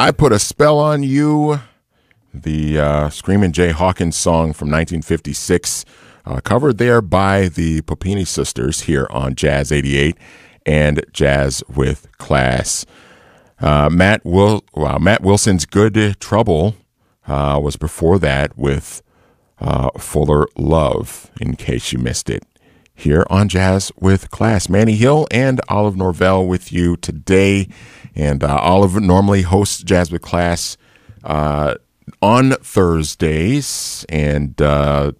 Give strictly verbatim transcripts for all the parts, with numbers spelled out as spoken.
I Put a Spell on You, the uh, Screamin' Jay Hawkins song from nineteen fifty-six, uh, covered there by the Popini Sisters here on Jazz eighty-eight and Jazz with Class. Uh, Matt Wil- wow, Matt Wilson's Good Trouble uh, was before that with uh, Fuller Love, in case you missed it. Here on Jazz with Class. Manny Hill and Olive Norvell with you today. And uh, Olive normally hosts Jazz with Class uh, on Thursdays. And uh,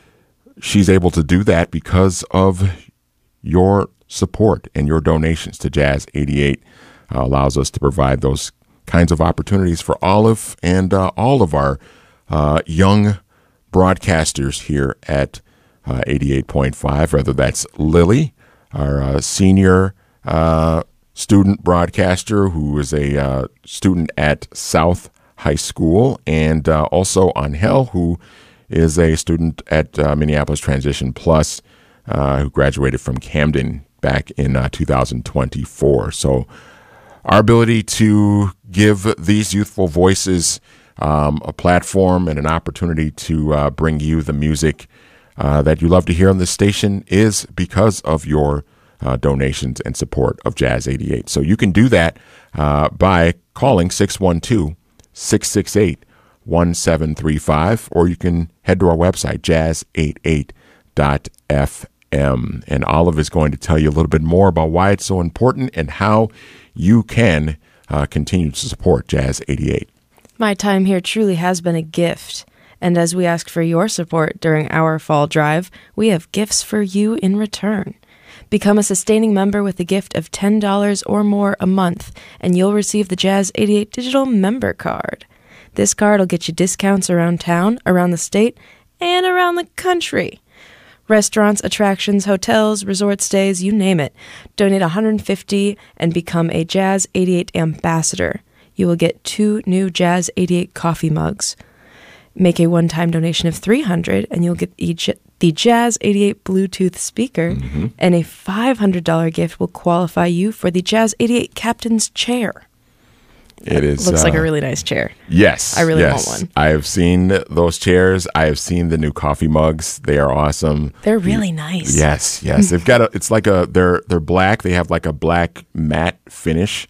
she's able to do that because of your support and your donations to Jazz eighty-eight. Uh, allows us to provide those kinds of opportunities for Olive and uh, all of our uh, young broadcasters here at Uh, eighty-eight point five, whether that's Lily, our uh, senior uh, student broadcaster who is a uh, student at South High School, and uh, also Angel, who is a student at uh, Minneapolis Transition Plus, uh, who graduated from Camden back in uh, two thousand twenty-four. So our ability to give these youthful voices um, a platform and an opportunity to uh, bring you the music Uh, that you love to hear on this station is because of your uh, donations and support of Jazz eighty-eight. So you can do that uh, by calling six one two, six six eight, one seven three five, or you can head to our website, jazz eighty-eight dot f m. And Olive is going to tell you a little bit more about why it's so important and how you can uh, continue to support Jazz eighty-eight. My time here truly has been a gift. And as we ask for your support during our fall drive, we have gifts for you in return. Become a sustaining member with a gift of ten dollars or more a month, and you'll receive the Jazz eighty-eight Digital Member Card. This card will get you discounts around town, around the state, and around the country. Restaurants, attractions, hotels, resort stays, you name it. Donate one hundred fifty dollars and become a Jazz eighty-eight ambassador. You will get two new Jazz eighty-eight coffee mugs. Make a one-time donation of three hundred dollars and you'll get each, the Jazz eighty-eight Bluetooth speaker, mm-hmm. and a five hundred dollars gift will qualify you for the Jazz eighty-eight Captain's Chair. It is looks uh, like a really nice chair. Yes. I really yes. want one. I have seen those chairs. I have seen the new coffee mugs. They are awesome. They're really nice. Yes, yes. They've got a, it's like a, they're, they're black. They have like a black matte finish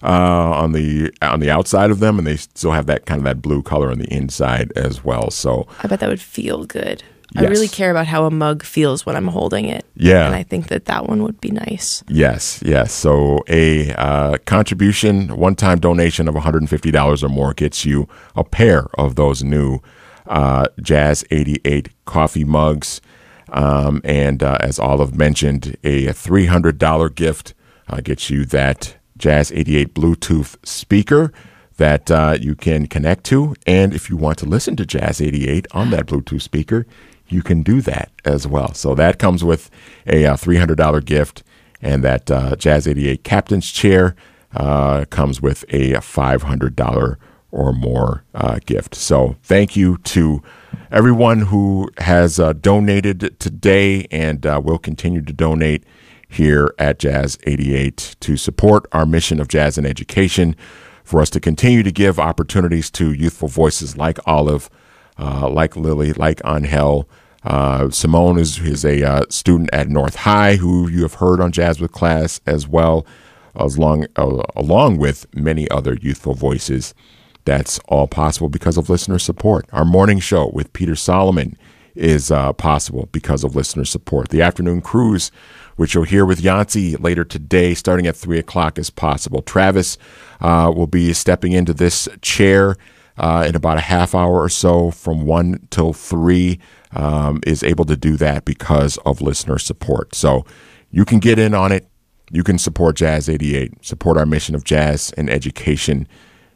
uh, on the, on the outside of them, and they still have that kind of that blue color on the inside as well. So I bet that would feel good. Yes. I really care about how a mug feels when I'm holding it. Yeah. And I think that that one would be nice. Yes, yes. So a uh, contribution, one-time donation of one hundred fifty dollars or more gets you a pair of those new uh, Jazz eighty-eight coffee mugs. Um, and uh, as Olive mentioned, a three hundred dollars gift uh, gets you that Jazz eighty-eight Bluetooth speaker that uh, you can connect to. And if you want to listen to Jazz eighty-eight on that Bluetooth speaker, you can do that as well. So that comes with a uh, three hundred dollars gift, and that uh, Jazz eighty-eight Captain's Chair uh, comes with a five hundred dollars or more uh, gift. So thank you to everyone who has uh, donated today and uh, will continue to donate here at Jazz eighty-eight to support our mission of jazz and education, for us to continue to give opportunities to youthful voices like Olive, uh, like Lily, like Angel. Uh, Simone is, is a uh, student at North High who you have heard on Jazz with Class as well, as long, uh, along with many other youthful voices. That's all possible because of listener support. Our morning show with Peter Solomon is uh, possible because of listener support. The afternoon cruise, which you'll hear with Yancy later today, starting at three o'clock, is possible. Travis uh, will be stepping into this chair uh, in about a half hour or so from one till three, um, is able to do that because of listener support. So you can get in on it. You can support Jazz eighty-eight, support our mission of jazz and education,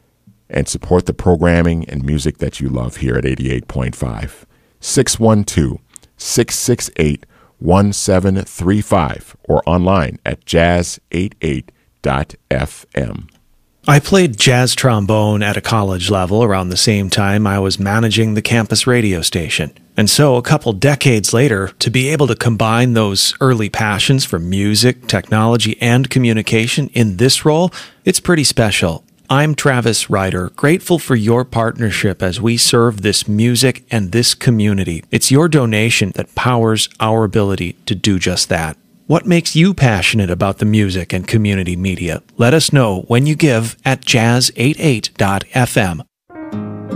and support the programming and music that you love here at eighty-eight point five. six one two, six six eight, one seven three five or online at jazz eighty-eight dot f m. I played jazz trombone at a college level around the same time I was managing the campus radio station. And so a couple decades later, to be able to combine those early passions for music, technology, and communication in this role, it's pretty special. I'm Travis Ryder, grateful for your partnership as we serve this music and this community. It's your donation that powers our ability to do just that. What makes you passionate about the music and community media? Let us know when you give at jazz eighty-eight dot f m.